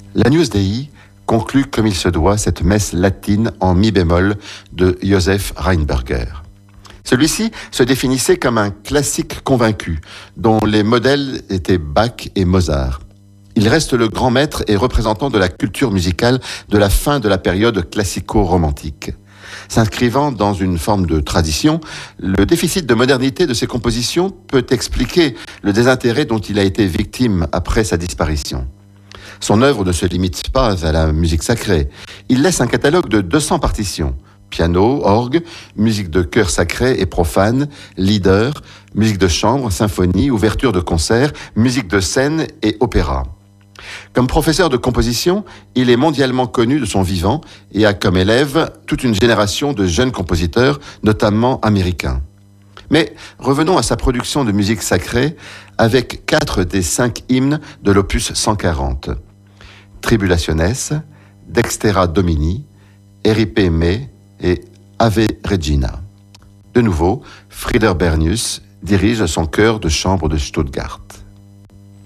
L'Agnus Dei conclut comme il se doit cette messe latine en mi bémol de Joseph Rheinberger. Celui-ci se définissait comme un classique convaincu, dont les modèles étaient Bach et Mozart. Il reste le grand maître et représentant de la culture musicale de la fin de la période classico-romantique. S'inscrivant dans une forme de tradition, le déficit de modernité de ses compositions peut expliquer le désintérêt dont il a été victime après sa disparition. Son œuvre ne se limite pas à la musique sacrée. Il laisse un catalogue de 200 partitions. Piano, orgue, musique de chœur sacré et profane, lieder, musique de chambre, symphonie, ouverture de concert, musique de scène et opéra. Comme professeur de composition, il est mondialement connu de son vivant et a comme élève toute une génération de jeunes compositeurs, notamment américains. Mais revenons à sa production de musique sacrée avec 4 des 5 hymnes de l'opus 140. Tribulationes, Dextera Domini, Eripe Me et Ave Regina. De nouveau, Frieder Bernius dirige son chœur de chambre de Stuttgart.